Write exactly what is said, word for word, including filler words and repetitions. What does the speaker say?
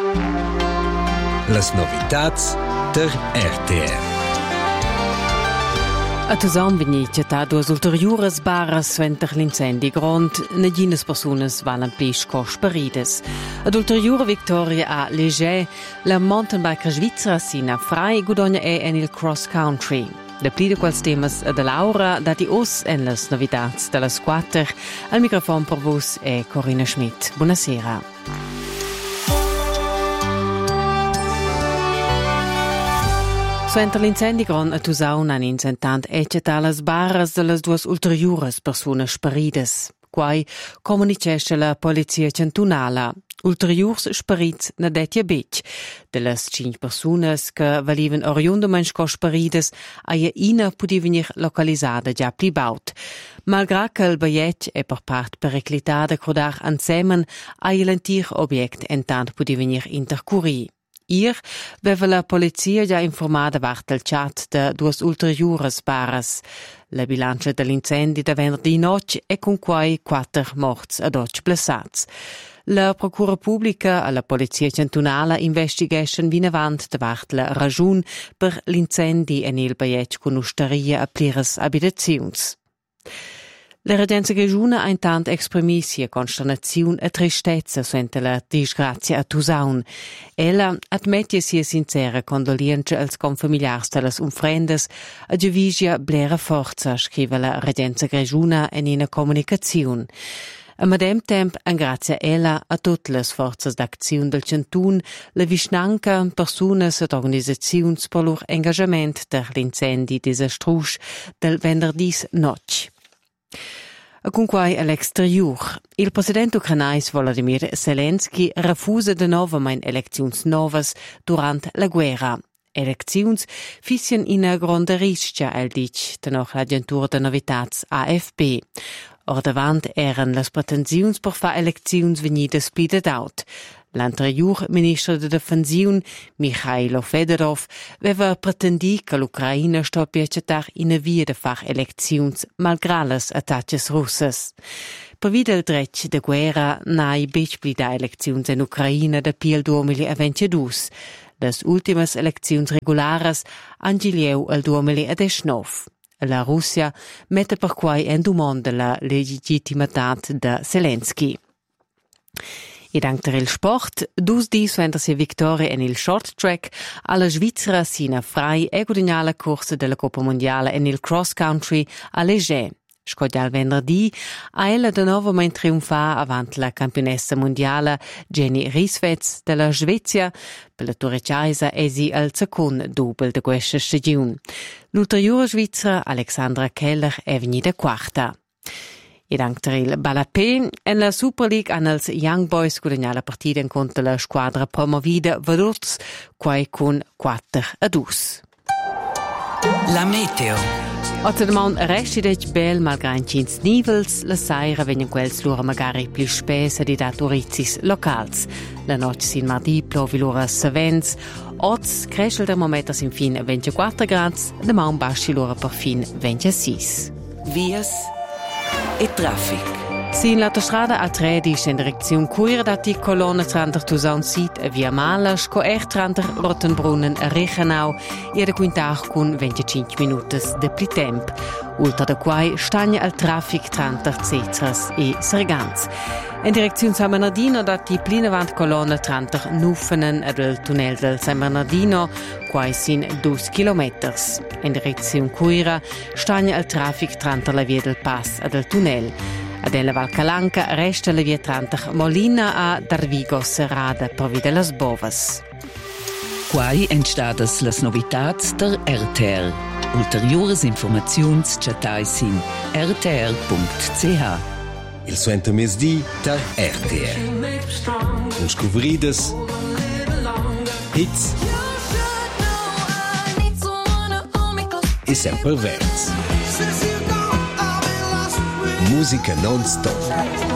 Las novitats der R T R. A Tusaun vegni città duas ulteriuras barras suenter l'incendi grond, neginas persunas valan plisch cos parides. Ad ulteriura victoria a Leger, la mountainbiker svizzera Sina Frei gudogna è en il cross country. Da pli de quals temas de Laura dati os en las novitats de las quater. Al microfon per vos è Corinna Schmidt. Buonasera. Suenter l'incendi grond a Tusaun han incentant eccetat las barras de las duas ulteriuras persunas sparides. Quai comunicesce la polizia cantunala. Ulteriurs sparits na detia bec. De las cinc persunas che valivan oriundamein sco sparides aia ina pudi venir localisada già pli baut. Malgrà che il baiet è per part periclitada crodar ansemen, aia l'antir object entant pudi venir intercurri. Ir veva la polizia già informada vart il chat de duas ulteriuras barras. La bilancia dell'incendi da venerdì noc è con quai quattro morts ad oc blessats. La procura pubblica e la polizia cantunala investigescen vinavant davart la ragiun per l'incendi en il baiet con usteria a pliras abitaziuns. La regenza grigiuna ha intant exprimì sia consternaziun e tristezza suente la disgrazia a Tusaun. Ella admettia sia sincera condolienza als confamiliars de las umfrendas a givigia blera forza, scrive la regenza grigiuna in una comunicaziun. A medem temp angrazia ella a tutte le forze d'aczione del Cantun, la vicinanza, persunas ed organizzaziuns per lor engagement der l'incendi disastrus del venderdis noc. A con quai all'exterior, il presidente ucranais Volodymyr Zelensky refusa de novamein elecziuns novas durant la guerra. Elecziuns fissian ina gronda riscia, el dic, tenoch l'agentura de novitats A F P. Or davant eran las pretensiuns per fa elecziuns venidas plidet aut. L'anterior ministro de defensiun, Mikhailo Fedorov, veva pretendi che l'Ucraina sto piacetar ina via de far elecziuns malgrà las attacches russas. Per via del dretg de guerra n'hai bec pli da elecziuns in Ucraina da piel duemilaventidue. Las ultimas elecziuns regularas han gilieu al duemiladiciannove. La Russia mette per quai en domanda la legitimitat de Zelensky. E dank il sport, dus di suenter sia vittoria en il short track, alla Svizzera Sina Frei e guadagna la corsa della Coppa Mondiale en il cross country a Leger. Scodial venerdì, a ella de novamein triumfa avant la campionessa mondiale Jenny Rissveds della Svezia, per la Torrecciaisa esi al secund double de questa stagiun. L'ulteriore Svizzera Alexandra Keller è venuta quarta. E dank il Balapé, en la Super League han els Young Boys guadagna la partida contro la squadra promovida Vaduz, quai con quattro a due. La meteo. Ottermon resti dec bel malgrà incins nivels, la saira venien quels lura magari pli spes ed dat urizis locals. La noc sin mardi plovi lura savens, oz cresce il termometer sin fin ventiquattro grads, demà un basci lura per fin ventisei. Vias e traffic. Sin l'autostrada A tredici in direzione Cuira dati colonna tranter Tusaun Sid e via Mala, sco er tranter Rottenbrunnen e Reichenau e da quintach con venticinque minuti de pli temp. Ultra da quai stagna al traffic tranter Cetras e Sergans. In direzione San Bernardino dati plinavant colonna tranter Nuffenen ed il tunnel del San Bernardino, quai sin due chilometri. In direzione Cuira stagna al traffic tranter la via del Pass ed il tunnel. Ad la Val Calanca resta la via tranter Molina a Darvigo Serrada per via las Bovas. Quai entstadas las novitats der R T R. Ulteriores informaziuns chatais in r t r punct c h. Il suenter mesdi der R T R. Un scuvrides hits e sempre verts. Musica non stop.